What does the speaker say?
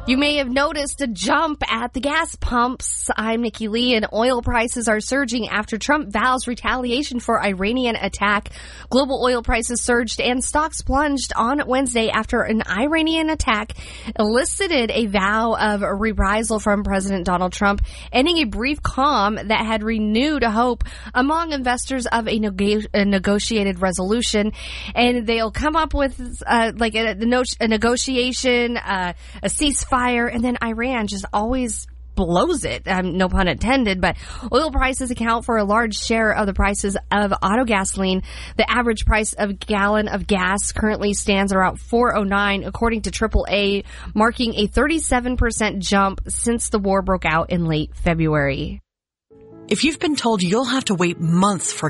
You may have noticed a jump at the gas pumps. I'm Nikki Lee, and oil prices are surging after Trump vows retaliation for Iranian attack. Global oil prices surged and stocks plunged on Wednesday after an Iranian attack elicited a vow of reprisal from President Donald Trump, ending a brief calm that had renewed hope among investors of a negotiated resolution. And they'll come up with a negotiation, a ceasefire, and then Iran just always blows it. No pun intended, but oil prices account for a large share of the prices of auto gasoline. The average price of a gallon of gas currently stands around $4.09, according to AAA, marking a 37% jump since the war broke out in late February. If you've been told you'll have to wait months for